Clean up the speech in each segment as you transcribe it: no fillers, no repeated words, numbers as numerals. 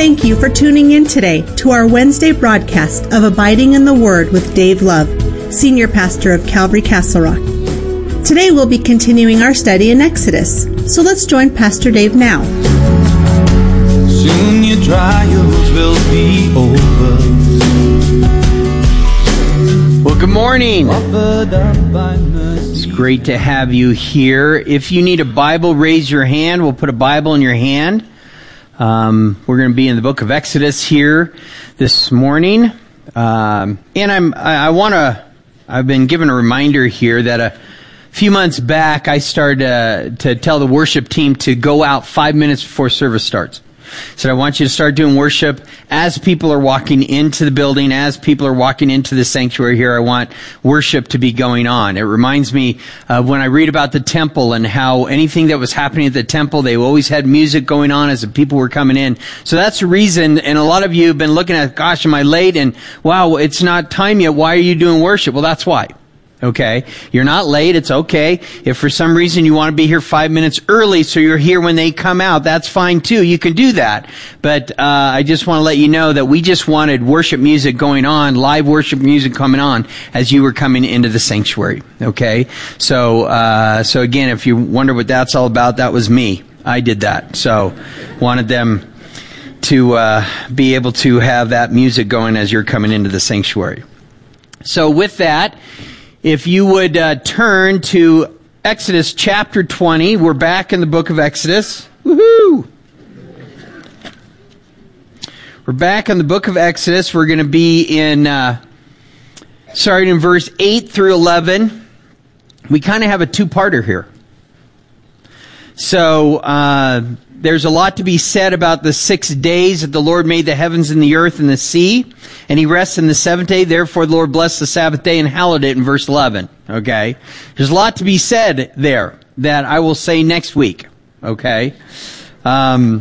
Thank you for tuning in today to our Wednesday broadcast of Abiding in the Word with Dave Love, Senior Pastor of Calvary Castle Rock. Today we'll be continuing our study in Exodus, so let's join Pastor Dave now. Soon your trials will be over. Well, good morning. It's great to have you here. If you need a Bible, raise your hand. We'll put a Bible in your hand. We're going to be in the book of Exodus here this morning. And I've been given a reminder here that a few months back I started to tell the worship team to go out 5 minutes before service starts. So I want you to start doing worship as people are walking into the building, as people are walking into the sanctuary here. I want worship to be going on. It reminds me of when I read about the temple and how anything that was happening at the temple, they always had music going on as the people were coming in. So that's the reason, and a lot of you have been looking at, gosh, am I late? And wow, it's not time yet. Why are you doing worship? Well, that's why. Okay? You're not late. It's okay. If for some reason you want to be here 5 minutes early so you're here when they come out, that's fine too. You can do that. But I just want to let you know that we just wanted worship music going on, live worship music coming on as you were coming into the sanctuary. Okay? So again, if you wonder what that's all about, that was me. I did that. So wanted them to be able to have that music going as you're coming into the sanctuary. So with that, if you would turn to Exodus chapter 20. We're back in the book of Exodus. Woohoo! We're back in the book of Exodus. We're going to be in verse 8 through 11. We kind of have a two-parter here. So there's a lot to be said about the 6 days that the Lord made the heavens and the earth and the sea, and He rests in the seventh day. Therefore, the Lord blessed the Sabbath day and hallowed it in verse 11. Okay? There's a lot to be said there that I will say next week. Okay? But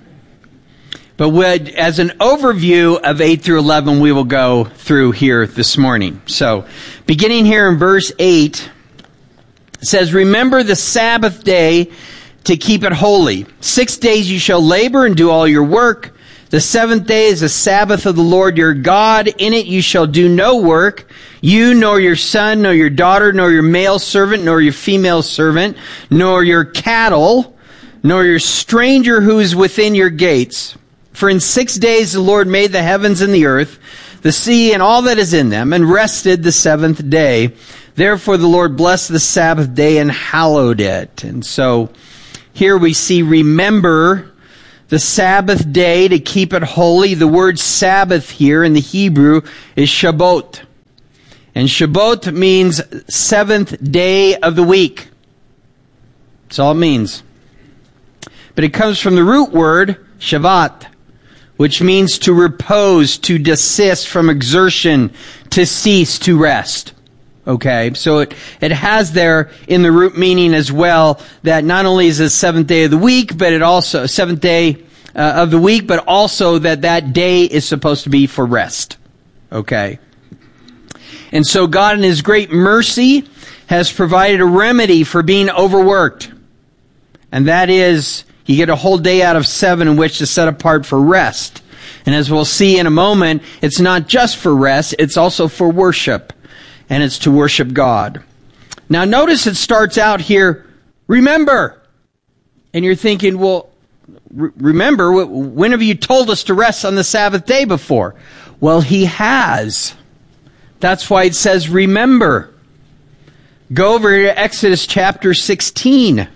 as an overview of 8 through 11, we will go through here this morning. So, beginning here in verse 8, it says, "Remember the Sabbath day to keep it holy. 6 days you shall labor and do all your work. The seventh day is the Sabbath of the Lord your God. In it you shall do no work, you, nor your son, nor your daughter, nor your male servant, nor your female servant, nor your cattle, nor your stranger who is within your gates. For in 6 days the Lord made the heavens and the earth, the sea and all that is in them, and rested the seventh day. Therefore the Lord blessed the Sabbath day and hallowed it." And so here we see, remember the Sabbath day to keep it holy. The word Sabbath here in the Hebrew is Shabbat. And Shabbat means seventh day of the week. That's all it means. But it comes from the root word Shavat, which means to repose, to desist from exertion, to cease, to rest. Okay, so it has there in the root meaning as well that not only is it the seventh day of the week, but it also seventh day of the week, but also that day is supposed to be for rest. Okay, and so God in His great mercy has provided a remedy for being overworked, and that is you get a whole day out of 7 in which to set apart for rest. And as we'll see in a moment, it's not just for rest; it's also for worship. And it's to worship God. Now notice it starts out here, remember. And you're thinking, well, remember, when have you told us to rest on the Sabbath day before? Well, He has. That's why it says remember. Go over to Exodus chapter 16.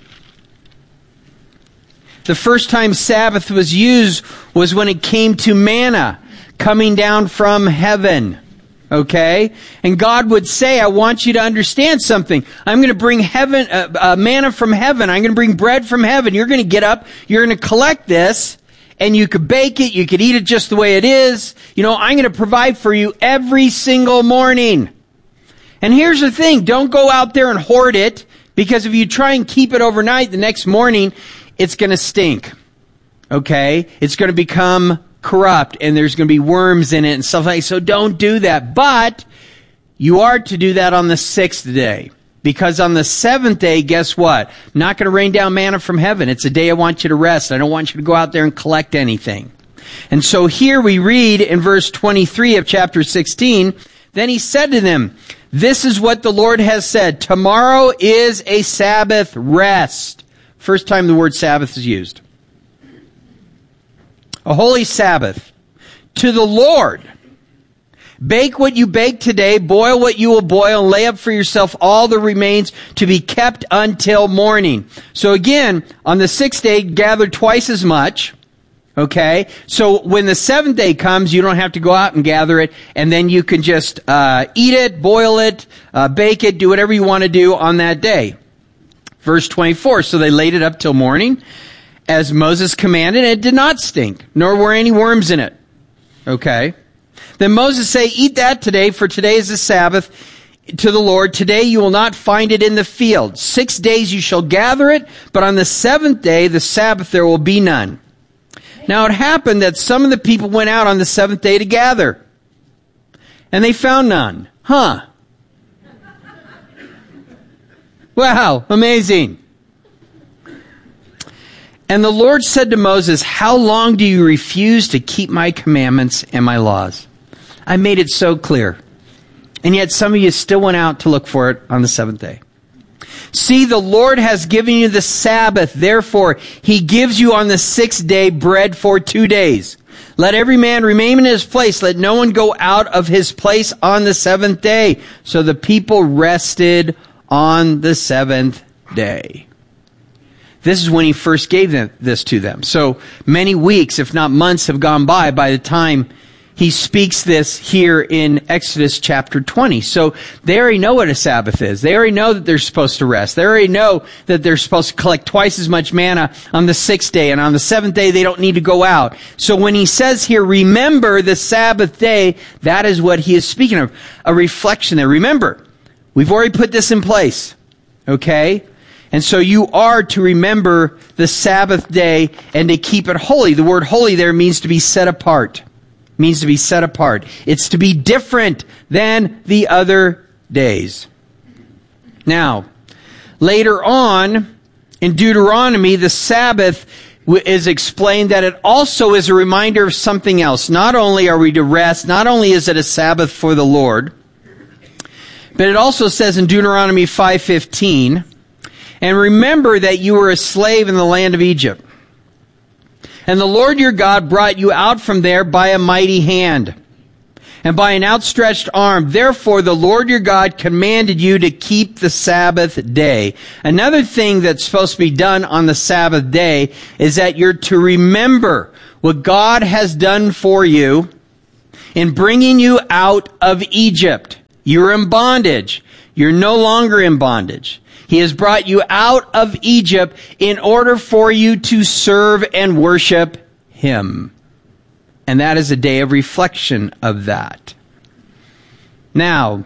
The first time Sabbath was used was when it came to manna coming down from heaven. Okay? And God would say, I want you to understand something. I'm going to bring manna from heaven. I'm going to bring bread from heaven. You're going to get up. You're going to collect this. And you could bake it. You could eat it just the way it is. You know, I'm going to provide for you every single morning. And here's the thing. Don't go out there and hoard it. Because if you try and keep it overnight, the next morning, it's going to stink. Okay? It's going to become corrupt, and there's going to be worms in it and stuff like that. So don't do that. But you are to do that on the 6th day. Because on the 7th day, guess what? I'm not going to rain down manna from heaven. It's a day I want you to rest. I don't want you to go out there and collect anything. And so here we read in verse 23 of chapter 16, then he said to them, this is what the Lord has said. Tomorrow is a Sabbath rest. First time the word Sabbath is used. A holy Sabbath to the Lord. Bake what you bake today, boil what you will boil, and lay up for yourself all the remains to be kept until morning. So again, on the sixth day, gather twice as much. Okay? So when the seventh day comes, you don't have to go out and gather it, and then you can just eat it, boil it, bake it, do whatever you want to do on that day. Verse 24, so they laid it up till morning, as Moses commanded, and it did not stink, nor were any worms in it. Okay? Then Moses say, eat that today, for today is the Sabbath to the Lord. Today you will not find it in the field. 6 days you shall gather it, but on the seventh day, the Sabbath, there will be none. Now it happened that some of the people went out on the seventh day to gather, and they found none. Huh. Wow, amazing. And the Lord said to Moses, how long do you refuse to keep my commandments and my laws? I made it so clear. And yet some of you still went out to look for it on the seventh day. See, the Lord has given you the Sabbath. Therefore, he gives you on the sixth day bread for 2 days. Let every man remain in his place. Let no one go out of his place on the seventh day. So the people rested on the seventh day. This is when he first gave this to them. So many weeks, if not months, have gone by the time he speaks this here in Exodus chapter 20. So they already know what a Sabbath is. They already know that they're supposed to rest. They already know that they're supposed to collect twice as much manna on the sixth day. And on the seventh day, they don't need to go out. So when he says here, remember the Sabbath day, that is what he is speaking of. A reflection there. Remember, we've already put this in place. Okay? And so you are to remember the Sabbath day and to keep it holy. The word holy there means to be set apart. Means to be set apart. It's to be different than the other days. Now, later on in Deuteronomy, the Sabbath is explained that it also is a reminder of something else. Not only are we to rest, not only is it a Sabbath for the Lord, but it also says in Deuteronomy 5:15, and remember that you were a slave in the land of Egypt. And the Lord your God brought you out from there by a mighty hand and by an outstretched arm. Therefore, the Lord your God commanded you to keep the Sabbath day. Another thing that's supposed to be done on the Sabbath day is that you're to remember what God has done for you in bringing you out of Egypt. You're in bondage. You're no longer in bondage. He has brought you out of Egypt in order for you to serve and worship him. And that is a day of reflection of that. Now,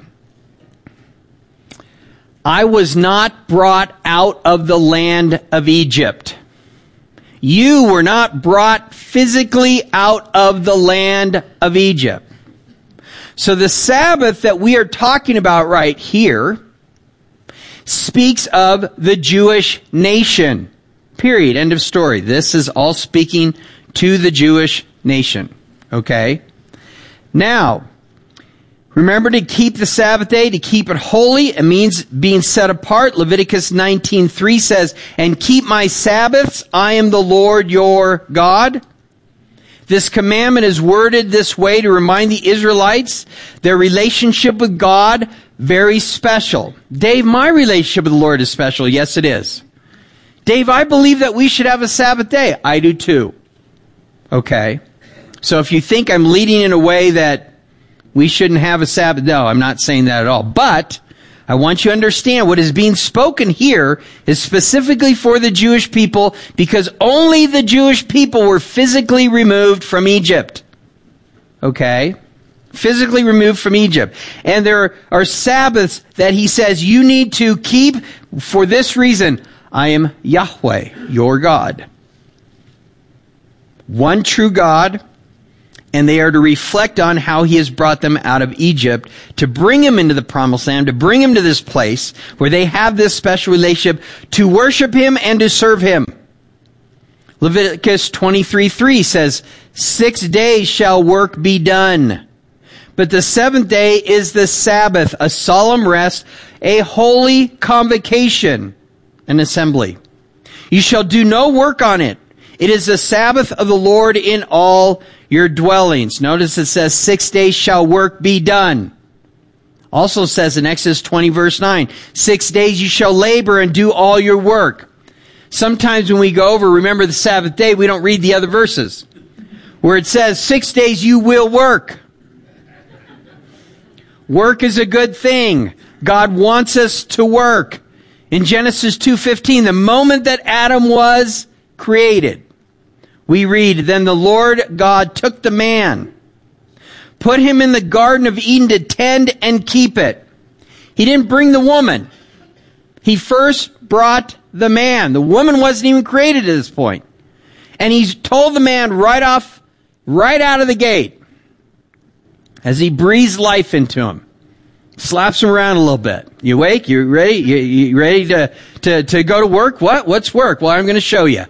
I was not brought out of the land of Egypt. You were not brought physically out of the land of Egypt. So the Sabbath that we are talking about right here speaks of the Jewish nation. Period. End of story. This is all speaking to the Jewish nation. Okay? Now, remember to keep the Sabbath day, to keep it holy. It means being set apart. Leviticus 19:3 says, and keep my Sabbaths. I am the Lord your God. This commandment is worded this way to remind the Israelites their relationship with God very special. Dave, my relationship with the Lord is special. Yes, it is. Dave, I believe that we should have a Sabbath day. I do too. Okay. So if you think I'm leading in a way that we shouldn't have a Sabbath, no, I'm not saying that at all. But I want you to understand what is being spoken here is specifically for the Jewish people because only the Jewish people were physically removed from Egypt. Okay? Physically removed from Egypt. And there are Sabbaths that he says you need to keep for this reason. I am Yahweh, your God. One true God. And they are to reflect on how he has brought them out of Egypt to bring him into the promised land, to bring him to this place where they have this special relationship to worship him and to serve him. Leviticus 23:3 says, 6 days shall work be done. But the seventh day is the Sabbath, a solemn rest, a holy convocation, an assembly. You shall do no work on it. It is the Sabbath of the Lord in all your dwellings. Notice it says 6 days shall work be done. Also says in Exodus 20 verse 9, 6 days you shall labor and do all your work. Sometimes when we go over, remember the Sabbath day, we don't read the other verses. Where it says 6 days you will work. Work is a good thing. God wants us to work. In Genesis 2:15, the moment that Adam was created, we read, then the Lord God took the man, put him in the Garden of Eden to tend and keep it. He didn't bring the woman. He first brought the man. The woman wasn't even created at this point. And he's told the man right out of the gate, as he breathes life into him, slaps him around a little bit. You awake? You ready? You ready to go to work? What? What's work? Well, I'm going to show you.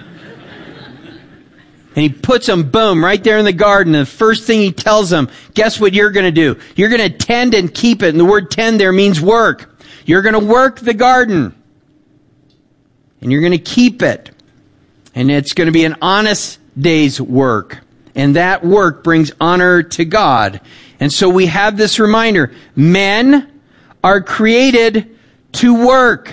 And he puts him, boom, right there in the garden. And the first thing he tells him, guess what you're going to do? You're going to tend and keep it. And the word tend there means work. You're going to work the garden. And you're going to keep it. And it's going to be an honest day's work. And that work brings honor to God. And so we have this reminder. Men are created to work.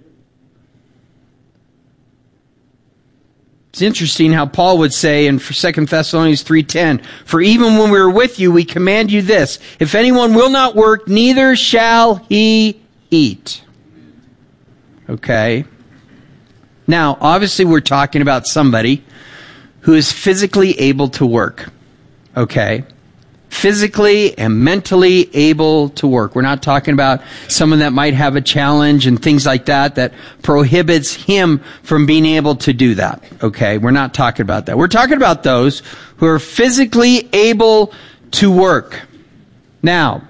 It's interesting how Paul would say in 2 Thessalonians 3:10, for even when we are with you, we command you this, if anyone will not work, neither shall he eat. Okay. Now, obviously we're talking about somebody who is physically able to work. Okay. Physically and mentally able to work. We're not talking about someone that might have a challenge and things like that prohibits him from being able to do that. Okay, we're not talking about that. We're talking about those who are physically able to work. Now,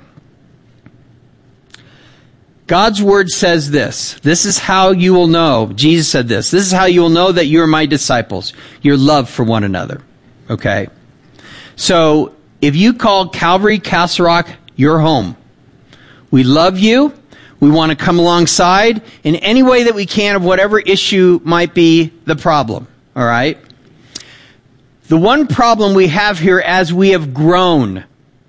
God's word says this. This is how you will know. Jesus said this. This is how you will know that you are my disciples. Your love for one another. Okay? So, if you call Calvary Castle Rock your home, we love you. We want to come alongside in any way that we can of whatever issue might be the problem. All right? The one problem we have here as we have grown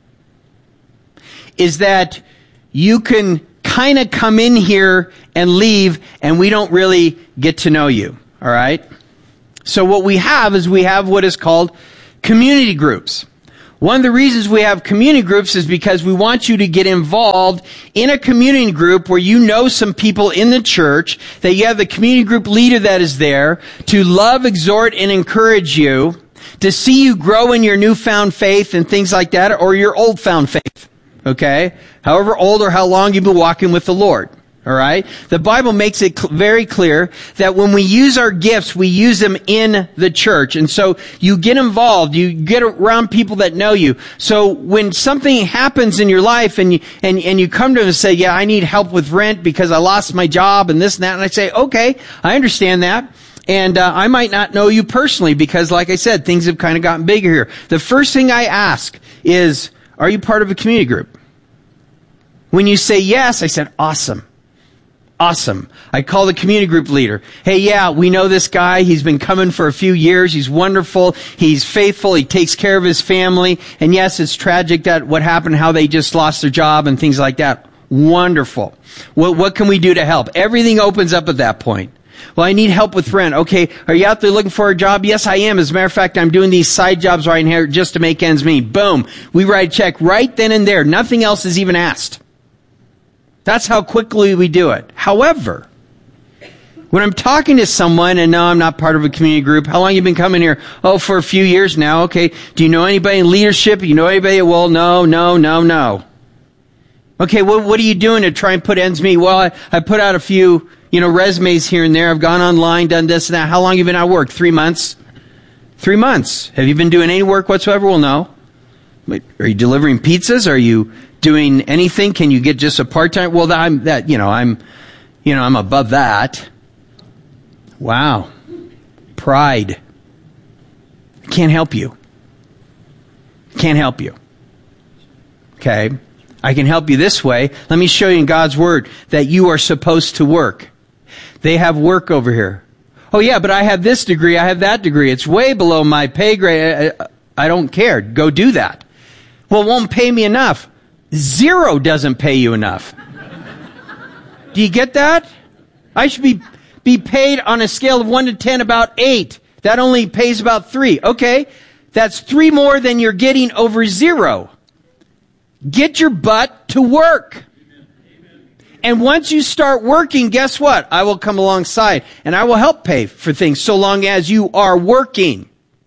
is that you can kind of come in here and leave and we don't really get to know you. All right? So what we have is we have what is called community groups. One of the reasons we have community groups is because we want you to get involved in a community group where you know some people in the church, that you have the community group leader that is there to love, exhort, and encourage you, to see you grow in your newfound faith and things like that, or your old found faith. Okay? However old or how long you've been walking with the Lord. All right? The Bible makes it very clear that when we use our gifts, we use them in the church. And so you get involved, you get around people that know you. So when something happens in your life and you come to them and say, yeah, I need help with rent because I lost my job and this and that. And I say, okay, I understand that. And I might not know you personally because, like I said, things have kind of gotten bigger here. The first thing I ask is, are you part of a community group? When you say yes, I said, awesome. Awesome. I call the community group leader. Hey, yeah, we know this guy. He's been coming for a few years. He's wonderful. He's faithful. He takes care of his family. And yes, it's tragic that what happened, how they just lost their job and things like that. Wonderful. What can we do to help? Everything opens up at that point. Well, I need help with rent. Okay, are you out there looking for a job? Yes, I am. As a matter of fact, I'm doing these side jobs right here just to make ends meet. Boom. We write a check right then and there. Nothing else is even asked. That's how quickly we do it. However, when I'm talking to someone and no, I'm not part of a community group, how long have you been coming here? Oh, for a few years now. Okay. Do you know anybody in leadership? Do you know anybody? Well, no. Okay, what are you doing to try and put ends meet? Well, I put out a few, resumes here and there. I've gone online, done this and that. How long have you been out of work? 3 months? 3 months. Have you been doing any work whatsoever? Well, no. Wait, are you delivering pizzas? Are you doing anything? Can you get just a part-time? Well, I'm above that. Wow. Pride. Can't help you. Can't help you. Okay? I can help you this way. Let me show you in God's Word that you are supposed to work. They have work over here. Oh yeah, but I have this degree, I have that degree. It's way below my pay grade. I don't care. Go do that. Well, it won't pay me enough. 0 doesn't pay you enough. Do you get that? I should be paid on a scale of 1 to 10 about 8. That only pays about 3. Okay, that's 3 more than you're getting over 0. Get your butt to work. And once you start working, guess what? I will come alongside and I will help pay for things so long as you are working.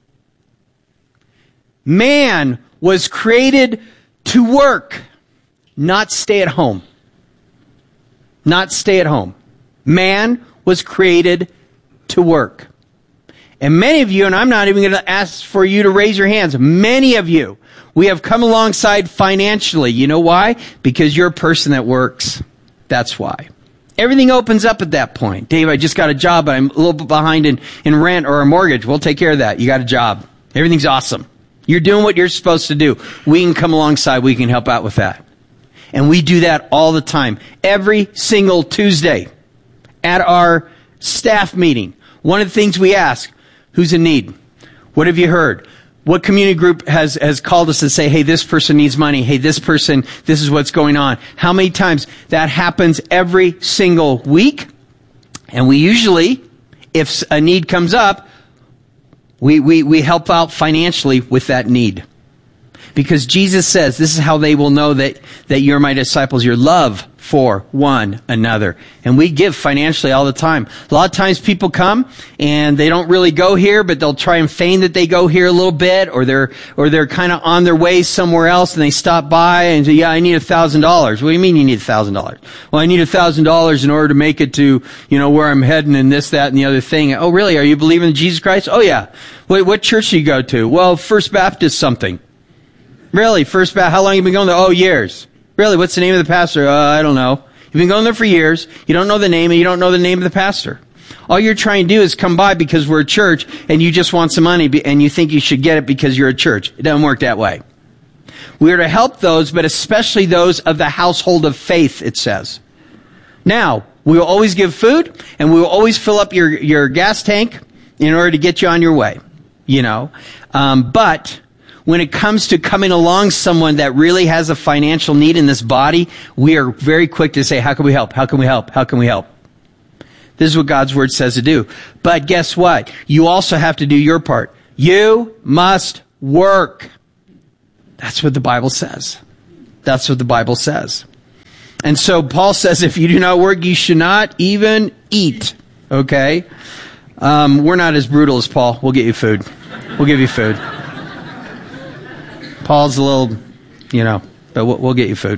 Man was created to work, not stay at home. Not stay at home. Man was created to work. And many of you, and I'm not even going to ask for you to raise your hands, many of you, we have come alongside financially. You know why? Because you're a person that works. That's why. Everything opens up at that point. Dave, I just got a job, but I'm a little bit behind in rent or a mortgage. We'll take care of that. You got a job. Everything's awesome. You're doing what you're supposed to do. We can come alongside. We can help out with that. And we do that all the time. Every single Tuesday at our staff meeting. One of the things we ask, who's in need? What have you heard? What community group has called us to say, hey, this person needs money. Hey, this person, this is what's going on. How many times? That happens every single week. And we usually, if a need comes up, we help out financially with that need. Because Jesus says, this is how they will know that you're my disciples, your love for one another. And we give financially all the time. A lot of times people come and they don't really go here, but they'll try and feign that they go here a little bit, or they're kind of on their way somewhere else and they stop by and say, yeah, I need $1,000. What do you mean you need $1,000? Well, I need $1,000 in order to make it to, where I'm heading and this, that, and the other thing. Oh, really? Are you believing in Jesus Christ? Oh, yeah. Wait, what church do you go to? Well, First Baptist something. Really? First Baptist? How long have you been going there? Oh, years. Really? What's the name of the pastor? I don't know. You've been going there for years. You don't know the name, and you don't know the name of the pastor. All you're trying to do is come by because we're a church, and you just want some money, and you think you should get it because you're a church. It doesn't work that way. We are to help those, but especially those of the household of faith, it says. Now, we will always give food, and we will always fill up your gas tank in order to get you on your way. But when it comes to coming along someone that really has a financial need in this body, we are very quick to say, how can we help? How can we help? How can we help? This is what God's Word says to do. But guess what? You also have to do your part. You must work. That's what the Bible says. That's what the Bible says. And so Paul says, if you do not work, you should not even eat. Okay? We're not as brutal as Paul. We'll get you food. We'll give you food. Paul's a little, but we'll get you food.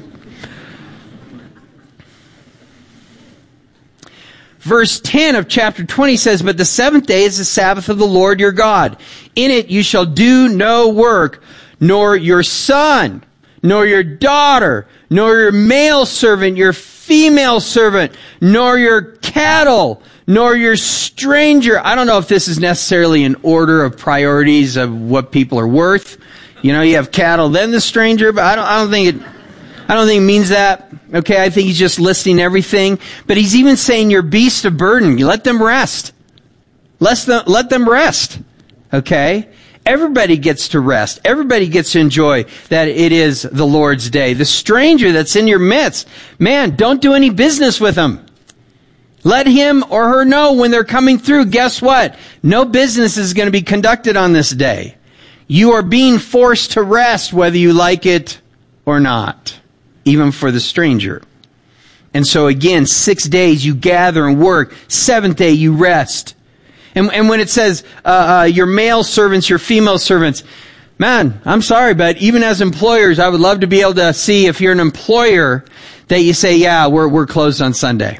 Verse 10 of chapter 20 says, but the seventh day is the Sabbath of the Lord your God. In it you shall do no work, nor your son, nor your daughter, nor your male servant, your female servant, nor your cattle, nor your stranger. I don't know if this is necessarily an order of priorities of what people are worth. You have cattle, then the stranger, but I don't think it means that. Okay, I think he's just listing everything. But he's even saying your beast of burden, you let them rest. Let them rest. Okay? Everybody gets to rest. Everybody gets to enjoy that it is the Lord's day. The stranger that's in your midst, man, don't do any business with him. Let him or her know when they're coming through. Guess what? No business is going to be conducted on this day. You are being forced to rest whether you like it or not, even for the stranger. And so again, 6 days you gather and work. 7th day you rest. And when it says your male servants, your female servants, man, I'm sorry, but even as employers, I would love to be able to see if you're an employer that you say, yeah, we're closed on Sunday.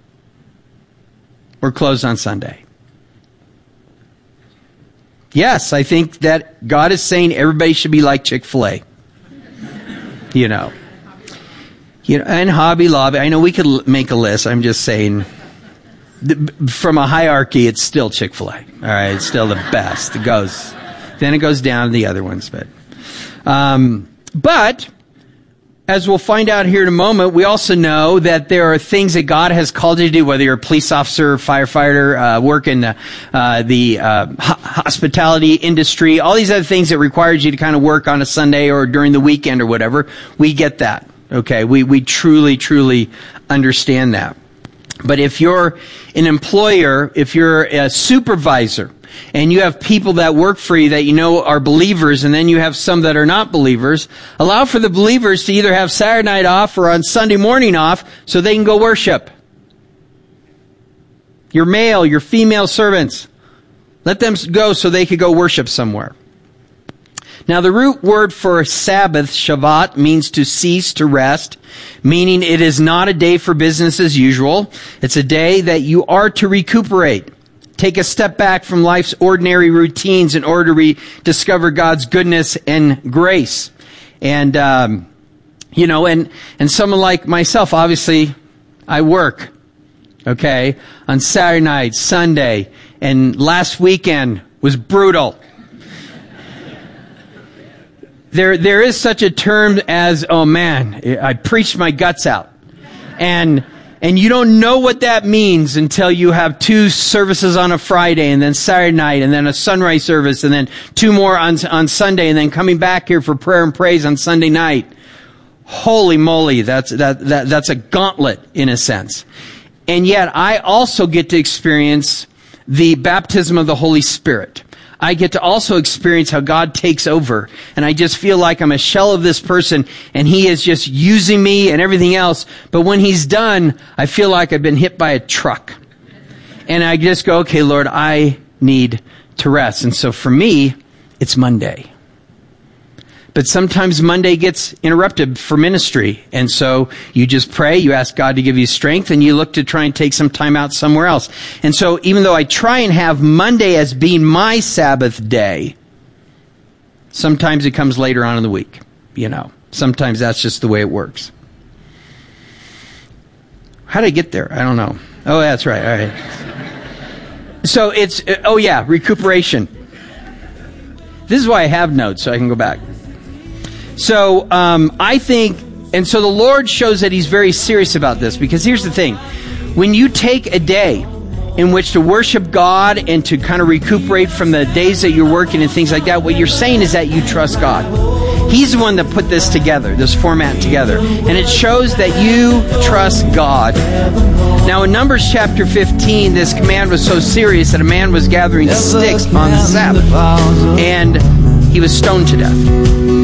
We're closed on Sunday. Yes, I think that God is saying everybody should be like Chick-fil-A. And Hobby Lobby. I know we could make a list. I'm just saying, from a hierarchy, it's still Chick-fil-A. All right, it's still the best. Then it goes down to the other ones, but as we'll find out here in a moment, we also know that there are things that God has called you to do, whether you're a police officer, firefighter, work in the hospitality industry, all these other things that requires you to kind of work on a Sunday or during the weekend or whatever. We get that. Okay, we truly, truly understand that. But if you're an employer, if you're a supervisor, and you have people that work for you that you know are believers, and then you have some that are not believers, allow for the believers to either have Saturday night off or on Sunday morning off so they can go worship. Your male, your female servants, let them go so they could go worship somewhere. Now, the root word for Sabbath, Shabbat, means to cease, to rest, meaning it is not a day for business as usual. It's a day that you are to recuperate. Take a step back from life's ordinary routines in order to rediscover God's goodness and grace. And, and someone like myself, obviously, I work, okay, on Saturday night, Sunday, and last weekend was brutal. There is such a term as, oh man, I preached my guts out. And you don't know what that means until you have 2 services on a Friday, and then Saturday night, and then a sunrise service, and then 2 more on Sunday, and then coming back here for prayer and praise on Sunday night. Holy moly, that's a gauntlet in a sense. And yet I also get to experience the baptism of the Holy Spirit. I get to also experience how God takes over. And I just feel like I'm a shell of this person and he is just using me and everything else. But when he's done, I feel like I've been hit by a truck. And I just go, okay, Lord, I need to rest. And so for me, it's Monday. But sometimes Monday gets interrupted for ministry. And so you just pray, you ask God to give you strength, and you look to try and take some time out somewhere else. And so even though I try and have Monday as being my Sabbath day, sometimes it comes later on in the week. Sometimes that's just the way it works. How did I get there? I don't know. Oh, that's right. All right. So it's, recuperation. This is why I have notes, so I can go back. So I think, and so the Lord shows that he's very serious about this, because here's the thing. When you take a day in which to worship God and to kind of recuperate from the days that you're working and things like that, what you're saying is that you trust God. He's the one that put this together, this format together. And it shows that you trust God. Now in Numbers chapter 15, this command was so serious that a man was gathering sticks on the Sabbath. And he was stoned to death.